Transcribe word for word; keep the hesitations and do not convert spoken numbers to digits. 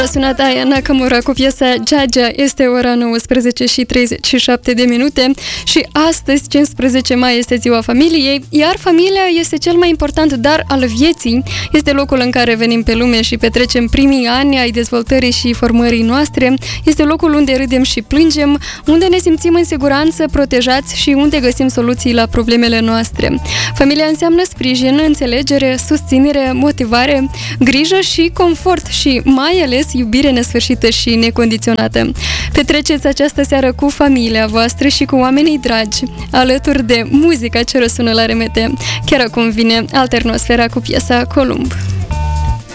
Sunat Aya Nakamura cu piesa Jaja. Este ora nouăsprezece și treizeci și șapte de minute și astăzi, cincisprezece mai, este ziua familiei, iar familia este cel mai important dar al vieții. Este locul în care venim pe lume și petrecem primii ani ai dezvoltării și formării noastre. Este locul unde râdem și plângem, unde ne simțim în siguranță, protejați și unde găsim soluții la problemele noastre. Familia înseamnă sprijin, înțelegere, susținere, motivare, grijă și confort și mai ales iubire nesfârșită și necondiționată. Petreceți această seară cu familia voastră și cu oamenii dragi, alături de muzica ce răsună la remete. Chiar acum vine Alternosfera cu piesa Columb.